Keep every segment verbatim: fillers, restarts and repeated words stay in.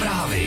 Zprávy.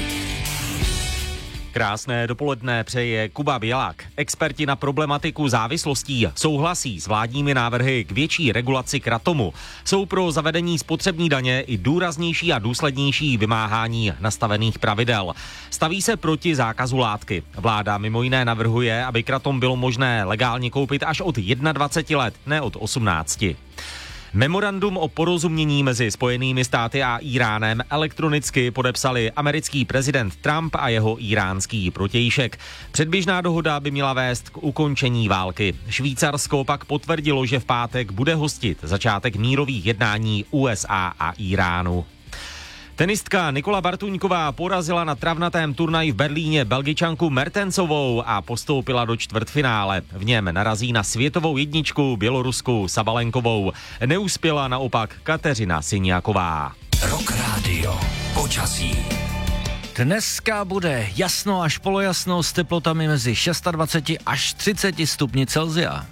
Krásné dopoledne přeje Kuba Bělák. Experti na problematiku závislostí souhlasí s vládními návrhy k větší regulaci kratomu. Jsou pro zavedení spotřební daně i důraznější a důslednější vymáhání nastavených pravidel. Staví se proti zákazu látky. Vláda mimo jiné navrhuje, aby kratom bylo možné legálně koupit až od dvaceti jedna let, ne od osmnácti. Memorandum o porozumění mezi Spojenými státy a Íránem elektronicky podepsali americký prezident Trump a jeho íránský protějšek. Předběžná dohoda by měla vést k ukončení války. Švýcarsko pak potvrdilo, že v pátek bude hostit začátek mírových jednání U S A a Íránu. Tenistka Nikola Bartuňková porazila na travnatém turnaji v Berlíně Belgičanku Mertensovou a postoupila do čtvrtfinále. V něm narazí na světovou jedničku Bělorusku Sabalenkovou. Neuspěla naopak Kateřina Syniaková. Rock Radio. Počasí. Dneska bude jasno až polojasno s teplotami mezi dvaceti šesti až třiceti stupni Celsia.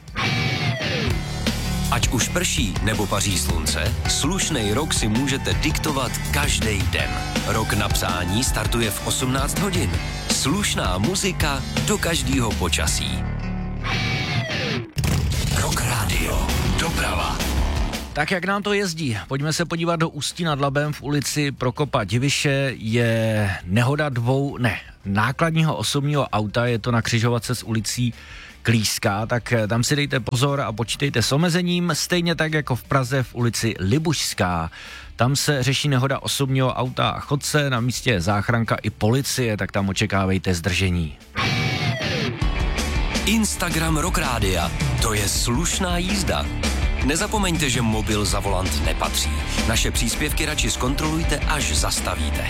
Ať už prší nebo paří slunce, slušnej rok si můžete diktovat každý den. Rok na psání startuje v osmnáct hodin. Slušná muzika do každého počasí. Rock Radio. Doprava. Tak jak nám to jezdí? Pojďme se podívat do Ústí nad Labem. V ulici Prokopa Diviše je nehoda dvou, ne, nákladního osobního auta, je to na křižovatce s ulicí Klíská, tak tam si dejte pozor a počítejte s omezením, stejně tak jako v Praze v ulici Libušská. Tam se řeší nehoda osobního auta a chodce, na místě je záchranka i policie, tak tam očekávejte zdržení. Instagram Rock Rádia, to je slušná jízda. Nezapomeňte, že mobil za volant nepatří. Naše příspěvky radši zkontrolujte, až zastavíte.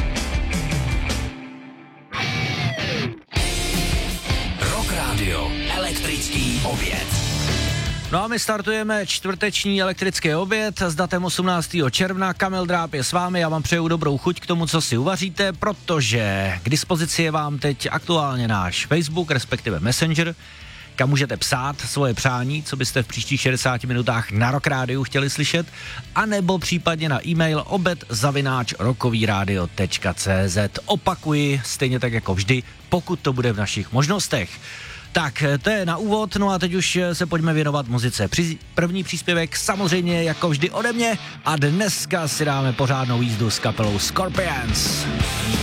Rock Radio. Elektrický oběd. No a my startujeme čtvrteční elektrický oběd s datem osmnáctého června. Kamil Dráb je s vámi, já vám přeju dobrou chuť k tomu, co si uvaříte, protože k dispozici je vám teď aktuálně náš Facebook, respektive Messenger, kam můžete psát svoje přání, co byste v příštích šedesáti minutách na Rock Rádiu chtěli slyšet, anebo případně na e-mail obed zavináč rokovýradio tečka cé zet. Opakuji, stejně tak jako vždy, pokud to bude v našich možnostech. Tak, to je na úvod, no a teď už se pojďme věnovat muzice. Při, první příspěvek samozřejmě jako vždy ode mě a dneska si dáme pořádnou jízdu s kapelou Scorpions.